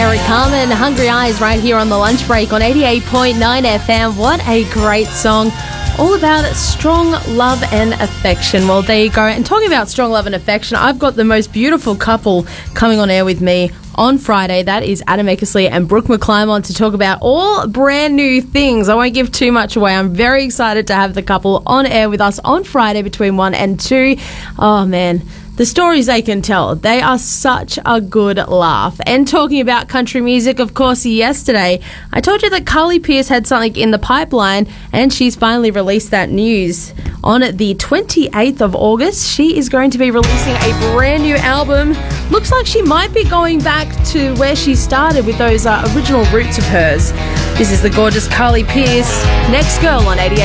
Eric Carmen, Hungry Eyes, right here on the lunch break on 88.9 FM. What a great song. All about strong love and affection. Well, there you go. And talking about strong love and affection, I've got the most beautiful couple coming on air with me on Friday. That is Adam Eckersley and Brooke McClymont to talk about all brand new things. I won't give too much away. I'm very excited to have the couple on air with us on Friday between 1 and 2. Oh, man. The stories they can tell, they are such a good laugh. And talking about country music, of course, yesterday, I told you that Carly Pearce had something in the pipeline, and she's finally released that news. On the 28th of August, she is going to be releasing a brand new album. Looks like she might be going back to where she started with those original roots of hers. This is the gorgeous Carly Pearce, Next Girl on 88.